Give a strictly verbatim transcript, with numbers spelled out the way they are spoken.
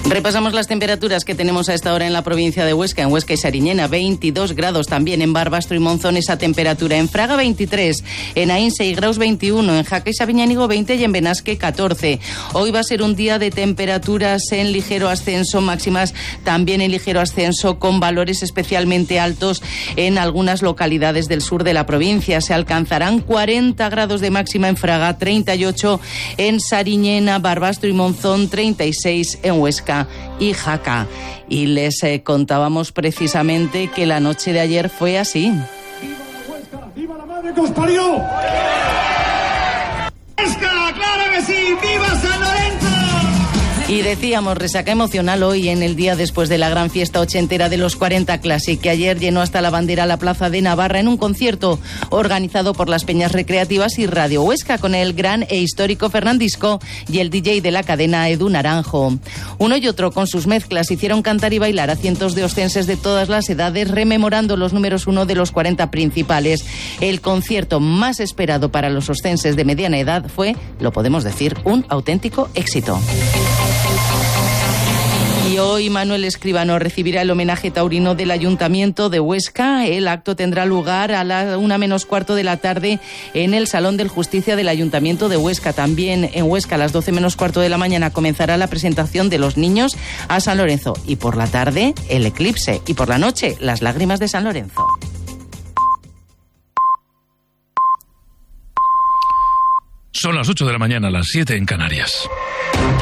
Repasamos las temperaturas que tenemos a esta hora en la provincia de Huesca. En Huesca y Sariñena, veintidós grados. También en Barbastro y Monzón esa temperatura. En Fraga, veintitrés. En Aín, seis grados, veintiuno. En Jaca y Sabiñánigo, veinte. Y en Benasque, catorce. Hoy va a ser un día de temperaturas en ligero ascenso, máximas también en ligero ascenso, con valores especialmente altos en algunas localidades del sur de la provincia. Se alcanzarán cuarenta grados de máxima en Fraga, treinta y ocho en Sariñena, Barbastro y Monzón, treinta y seis en Huesca y Jaca. Y les eh, contábamos precisamente que la noche de ayer fue así. ¡Viva Huesca! ¡Viva la madre que os parió! ¡Huesca! ¡Claro que sí! ¡Viva San Lorenzo! Y decíamos, resaca emocional hoy en el día después de la gran fiesta ochentera de los cuarenta Classic, que ayer llenó hasta la bandera la Plaza de Navarra en un concierto organizado por las Peñas Recreativas y Radio Huesca, con el gran e histórico Fernandisco y el D J de la cadena Edu Naranjo. Uno y otro, con sus mezclas, hicieron cantar y bailar a cientos de oscenses de todas las edades, rememorando los números uno de los cuarenta principales. El concierto más esperado para los oscenses de mediana edad fue, lo podemos decir, un auténtico éxito. Y hoy Manuel Escribano recibirá el homenaje taurino del Ayuntamiento de Huesca. El acto tendrá lugar a la una menos cuarto de la tarde en el Salón del Justicia del Ayuntamiento de Huesca. También en Huesca a las doce menos cuarto de la mañana comenzará la presentación de los niños a San Lorenzo. Y por la tarde, el eclipse. Y por la noche, las lágrimas de San Lorenzo. Son las ocho de la mañana, las siete en Canarias.